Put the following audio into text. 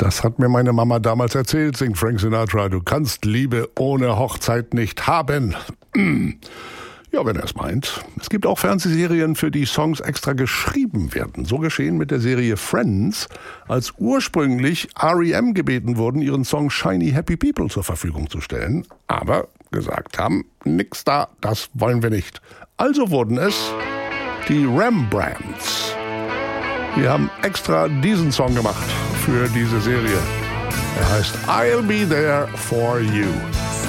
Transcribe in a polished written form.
Das hat mir meine Mama damals erzählt, singt Frank Sinatra. Du kannst Liebe ohne Hochzeit nicht haben. Ja, wenn er es meint. Es gibt auch Fernsehserien, für die Songs extra geschrieben werden. So geschehen mit der Serie Friends, als ursprünglich R.E.M. gebeten wurden, ihren Song Shiny Happy People zur Verfügung zu stellen. Aber gesagt haben, nix da, das wollen wir nicht. Also wurden es die Rembrandts. Die haben extra diesen Song gemacht für diese Serie. Er heißt I'll Be There For You.